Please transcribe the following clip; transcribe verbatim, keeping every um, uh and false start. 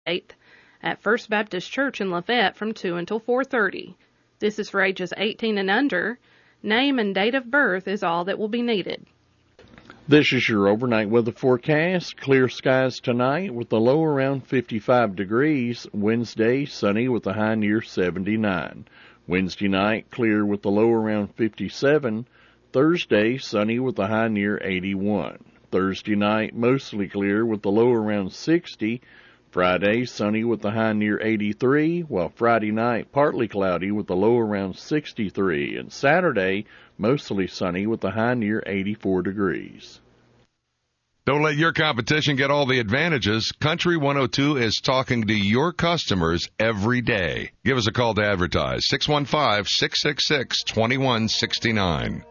eighth at First Baptist Church in Lafayette from two until four thirty. This is for ages eighteen and under. Name and date of birth is all that will be needed. This is your overnight weather forecast. Clear skies tonight with a low around fifty-five degrees. Wednesday, sunny with a high near seventy-nine. Wednesday night, clear with a low around fifty-seven. Thursday, sunny with a high near eighty-one. Thursday night, mostly clear with a low around sixty. Friday, sunny with a high near eighty-three, while Friday night, partly cloudy with a low around sixty-three. And Saturday, mostly sunny with a high near eighty-four degrees. Don't let your competition get all the advantages. Country one oh two is talking to your customers every day. Give us a call to advertise, six one five, six six six, two one six nine.